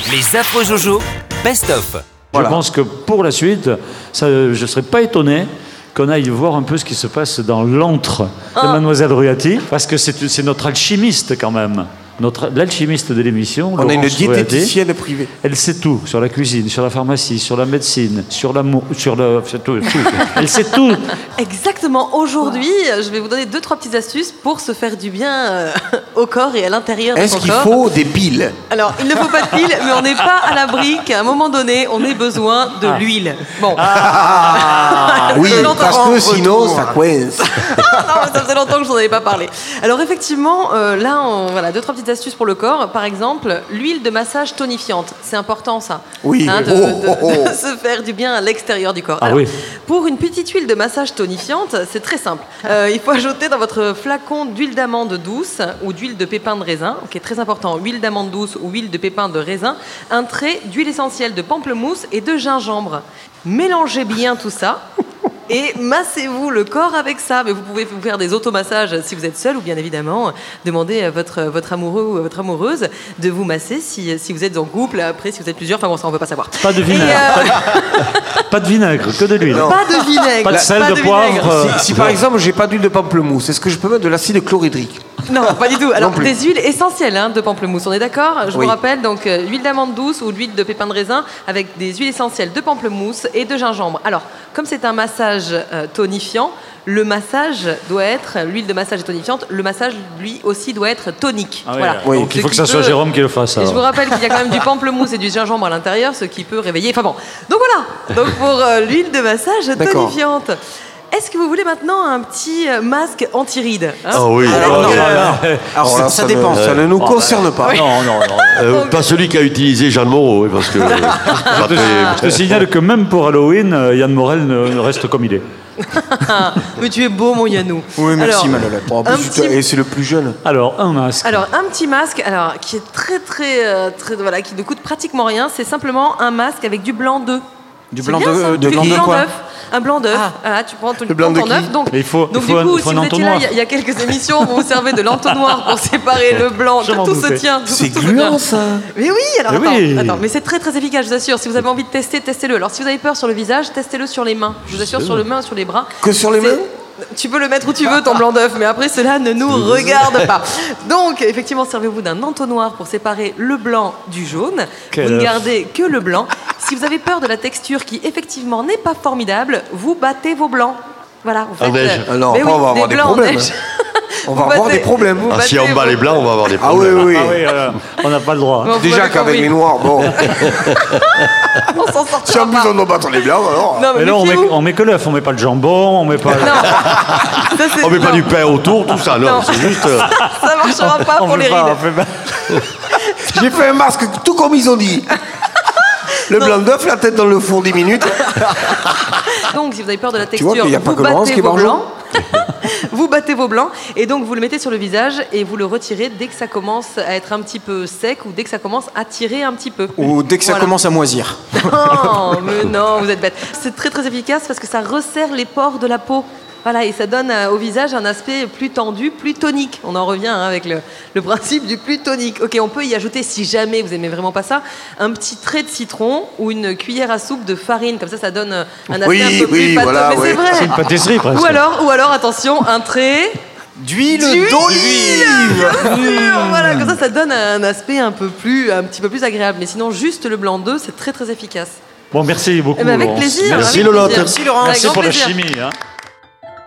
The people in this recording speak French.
Les affreux Jojo, best-of. Je pense que pour la suite, je ne serais pas étonné qu'on aille voir un peu ce qui se passe dans l'antre de Mademoiselle Ruati, parce que c'est notre alchimiste quand même. L'alchimiste de l'émission. On a une Laurence diététicienne Ruati. privée. Elle sait tout sur la cuisine, sur la pharmacie, sur la médecine, sur l'amour, tout. Elle sait tout. Exactement. Aujourd'hui, je vais vous donner 2-3 petites astuces pour se faire du bien au corps et à l'intérieur de son corps. Est-ce qu'il faut des piles? Alors, il ne faut pas de piles, mais on n'est pas à l'abri qu'à un moment donné, on ait besoin de l'huile. Bon. Oui, parce que sinon, ça coince. Non, ça faisait longtemps que je n'en avais pas parlé. Alors, effectivement, là, voilà, 2-3 petites astuces pour le corps. Par exemple, l'huile de massage tonifiante. C'est important, ça. Oui. De se faire du bien à l'extérieur du corps. Ah, alors, oui. Pour une petite huile de massage tonifiante, c'est très simple. Il faut ajouter dans votre flacon d'huile d'amande douce ou d'huile de pépins de raisin, qui est très important, huile d'amande douce ou huile de pépins de raisin, un trait d'huile essentielle de pamplemousse et de gingembre. Mélangez bien tout ça. Et massez-vous le corps avec ça. Mais vous pouvez vous faire des automassages si vous êtes seul ou bien évidemment demander à votre amoureux ou à votre amoureuse de vous masser si vous êtes en couple. Après, si vous êtes plusieurs, enfin bon, ça on ne veut pas savoir. Pas de vinaigre. Pas de vinaigre, que de l'huile. Pas de vinaigre. Pas de sel, de vinaigre. poivre. Si par exemple, j'ai pas d'huile de pamplemousse, est-ce que je peux mettre de l'acide chlorhydrique? Non, pas du tout. Alors, Non plus. des huiles essentielles de pamplemousse, on est d'accord? Je Oui. vous rappelle, donc, l'huile d'amande douce ou l'huile de pépins de raisin avec des huiles essentielles de pamplemousse et de gingembre. Alors, comme c'est un massage tonifiant, le massage doit être, l'huile de massage est tonifiante, le massage, lui aussi, doit être tonique. Ah oui, voilà. oui. Donc il Ce faut que qui ça soit peut- Jérôme qui le fasse. Et je alors. vous rappelle qu'il y a quand même du pamplemousse et du gingembre à l'intérieur, ce qui peut réveiller. Enfin bon. Donc voilà. Donc pour l'huile de massage D'accord. tonifiante. Est-ce que vous voulez maintenant un petit masque anti-rides Ah oui. Alors là, ça dépend. Ça ne nous concerne pas. Non. Pas celui qu'a utilisé Jeanne Moreau, oui, parce que. Je te signale que même pour Halloween, Yann Morel ne reste comme il est. Mais tu es beau, mon Yannou. Oui, merci, Alors, Manolette. En Un plus, petit- et c'est le plus jeune. Alors, un masque. Alors, un petit masque, alors, qui est très, voilà, qui ne coûte pratiquement rien. C'est simplement un masque avec du blanc d'œuf. Du C'est blanc bien, ça. de Du blanc de quoi? d'œuf. Un blanc d'œuf. Ah. Tu prends ton blanc de ton qui? œuf. Donc, Mais il faut du un- coup, il faut si un vous étiez là, entonnoir. il y a quelques émissions où vous vous servez de l'entonnoir pour séparer le blanc. Je m'en Tout se doutais. tient. C'est tout se tient. gluant, ça. Mais oui, alors Mais attends, oui. attends, mais c'est très très efficace, je vous assure. Si vous avez envie de tester, testez-le. Alors si vous avez peur sur le visage, testez-le sur les mains. Je vous assure, sur les mains, sur les bras. Que sur les C'est- mains? Tu peux le mettre où tu veux, ton blanc d'œuf, mais après cela ne nous regarde pas. Donc, effectivement, servez-vous d'un entonnoir pour séparer le blanc du jaune. Quel Vous ne œuf. gardez que le blanc. Si vous avez peur de la texture qui, effectivement, n'est pas formidable, vous battez vos blancs. Voilà, vous faites. neige. Alors, mais après, on va avoir des blancs en problèmes, neige. On Vous va avoir battez- des problèmes. vous Ah, si battez on bat vos- les blancs, on va avoir des Ah problèmes. oui, oui. Ah oui, on n'a pas le droit. Bon, vous Déjà m'avez qu'avec compris. les noirs, bon. On s'en Si sortira en plus pas. on doit battre les blancs, alors. Non, mais Mais là, méfiez-vous. on met que l'œuf, on met pas le jambon, on met pas. Ça, c'est- On met pas non, du pain autour, tout ça, non. Non. C'est juste. ça marchera pas on pour fait les pas, rides. on fait pas. J'ai fait un masque tout comme ils ont dit. Le blanc d'œuf, la tête dans le four 10 minutes. Donc, si vous avez peur de la vois texture, qu'il y a pas vous que Laurence battez qui vos mange. blancs. Vous battez vos blancs et donc vous le mettez sur le visage et vous le retirez dès que ça commence à être un petit peu sec ou dès que ça commence à tirer un petit peu. Ou dès que ça Voilà. commence à moisir. Non, mais non, vous êtes bête. C'est très très efficace parce que ça resserre les pores de la peau. Voilà, et ça donne au visage un aspect plus tendu, plus tonique. On en revient avec le principe du plus tonique. Ok, on peut y ajouter, si jamais vous aimez vraiment pas ça, un petit trait de citron ou une cuillère à soupe de farine. Comme ça donne un aspect Oui, un peu oui, plus pâteux. voilà, Mais c'est ouais. vrai. C'est une pâtisserie presque. Ou alors, attention, un trait D'huile d'olive. d'olive. Voilà, comme ça donne un aspect un petit peu plus agréable. Mais sinon, juste le blanc d'œuf, c'est très très efficace. Bon, merci beaucoup. Eh ben, avec Laurence. plaisir. Merci, avec Lolotte. plaisir. Merci, Laurence. Avec Merci grand pour la plaisir. chimie. Hein.